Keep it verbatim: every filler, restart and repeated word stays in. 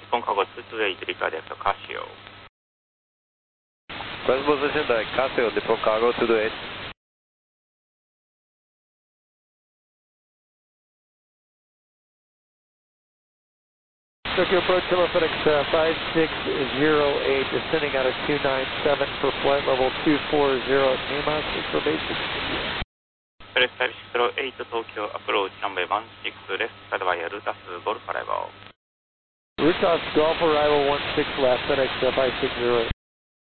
Chicago two two eight, declared Casio. Present position, the Casio, Nippon Cargo two two eight. Tokyo approach, hello FedEx uh, five six zero eight, descending out of two nine seven for flight level two four zero at Lima, six for basic. FedEx five six zero eight, Tokyo approach, runway one six, left, flight via Rutas Golf arrival. Rutas Golf arrival one six left, FedEx uh, five six zero eight.